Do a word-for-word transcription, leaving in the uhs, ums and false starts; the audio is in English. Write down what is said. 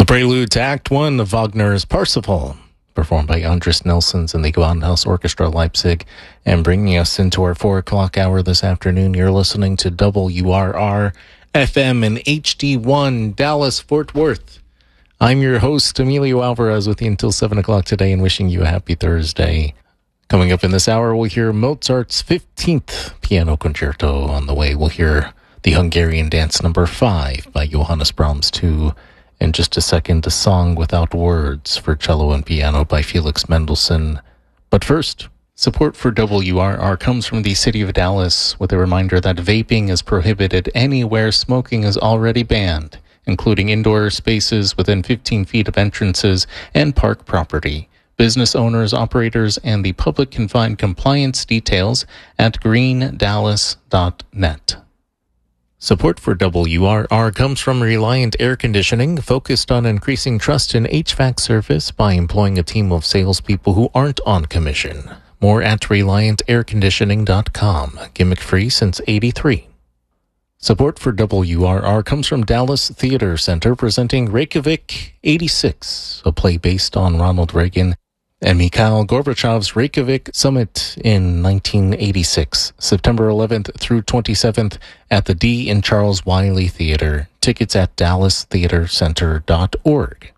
prelude to Act One of Wagner's Parsifal, performed by Andris Nelsons and the Gewandhaus Orchestra Leipzig. And bringing us into our four o'clock hour this afternoon, you're listening to W R R F M and H D one Dallas Fort Worth. I'm your host, Emilio Alvarez, with you until seven o'clock today and wishing you a happy Thursday. Coming up in this hour, we'll hear Mozart's fifteenth Piano Concerto. On the way, we'll hear the Hungarian Dance Number five by Johannes Brahms two. In just a second, a song without words for cello and piano by Felix Mendelssohn. But first, support for W R R comes from the city of Dallas with a reminder that vaping is prohibited anywhere smoking is already banned, including indoor spaces within fifteen feet of entrances and park property. Business owners, operators, and the public can find compliance details at green dallas dot net. Support for W R R comes from Reliant Air Conditioning, focused on increasing trust in H V A C service by employing a team of salespeople who aren't on commission. More at reliant air conditioning dot com. Gimmick-free since eighty-three. Support for W R R comes from Dallas Theater Center, presenting Reykjavik eighty-six, a play based on Ronald Reagan and Mikhail Gorbachev's Reykjavik Summit in nineteen eighty-six, September eleventh through twenty-seventh at the D in Charles Wiley Theater. Tickets at dallas theater center dot org.